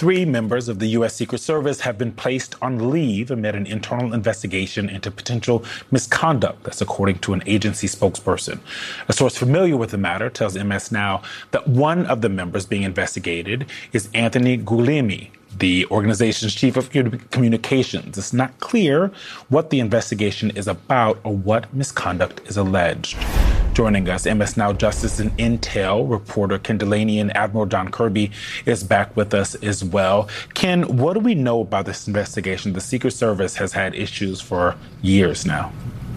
Three members of the U.S. Secret Service have been placed on leave amid an internal investigation into potential misconduct. That's according to an agency spokesperson. A source familiar with the matter tells MS Now that one of the members being investigated is Anthony Guglielmi, the organization's chief of communications. It's not clear what the investigation is about or what misconduct is alleged. Joining us, MS Now Justice and Intel reporter Ken Delaney and Admiral John Kirby is back with us as well. Ken, what do we know about this investigation? The Secret Service has had issues for years now.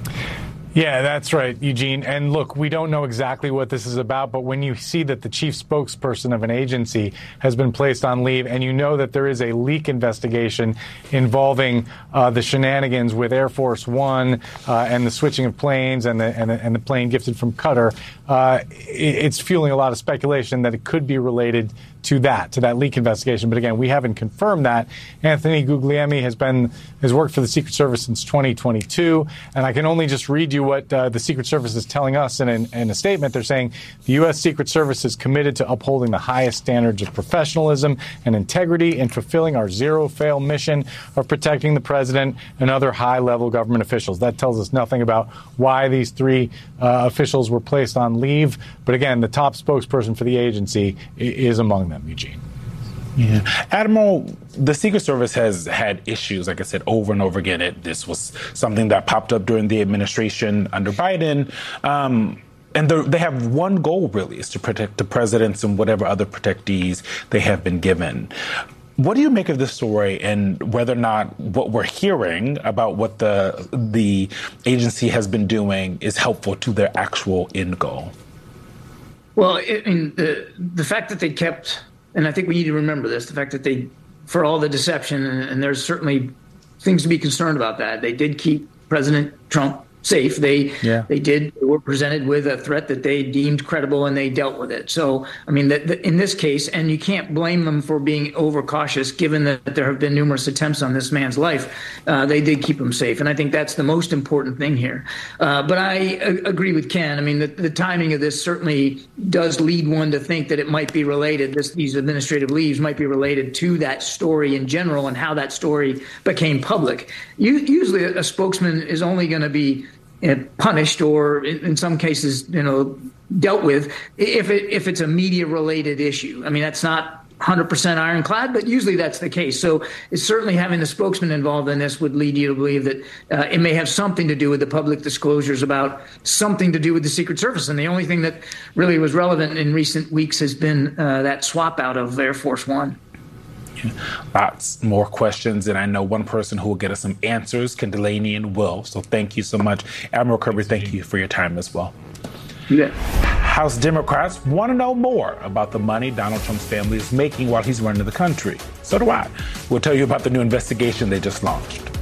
Yeah, that's right, Eugene. And look, we don't know exactly what this is about, but when you see that the chief spokesperson of an agency has been placed on leave, and you know that there is a leak investigation involving the shenanigans with Air Force One and the switching of planes and the plane gifted from Qatar, it's fueling a lot of speculation that it could be related to that leak investigation. But again, we haven't confirmed that. Anthony Guglielmi has worked for the Secret Service since 2022, and I can only just read you what the Secret Service is telling us in a statement. They're saying the U.S. Secret Service is committed to upholding the highest standards of professionalism and integrity in fulfilling our zero-fail mission of protecting the president and other high-level government officials. That tells us nothing about why these three officials were placed on leave. But again, the top spokesperson for the agency is among them, Eugene. Yeah. Admiral, the Secret Service has had issues, like I said, over and over again. This was something that popped up during the administration under Biden. And they have one goal, really, is to protect the presidents and whatever other protectees they have been given. What do you make of this story, and whether or not what we're hearing about what the agency has been doing is helpful to their actual end goal? Well, the fact that they kept, and I think we need to remember this, the fact that they, for all the deception, and there's certainly things to be concerned about that, they did keep President Trump safe. They were presented with a threat that they deemed credible, and they dealt with it. So, I mean, in this case, and you can't blame them for being overcautious, given that there have been numerous attempts on this man's life. They did keep him safe, and I think that's the most important thing here. But I agree with Ken. I mean, the timing of this certainly does lead one to think that it might be related. These administrative leaves might be related to that story in general and how that story became public. Usually, a spokesman is only going to be punished, or in some cases, dealt with if it's a media related issue. I mean, that's not 100% ironclad, but usually that's the case. So it's certainly having the spokesman involved in this would lead you to believe that it may have something to do with the public disclosures about something to do with the Secret Service. And the only thing that really was relevant in recent weeks has been that swap out of Air Force One. Lots more questions, and I know one person who will get us some answers, Ken Delaney and Will. So thank you so much. Admiral Kirby, thank you for your time as well. Yeah. House Democrats want to know more about the money Donald Trump's family is making while he's running the country. So do I. We'll tell you about the new investigation they just launched.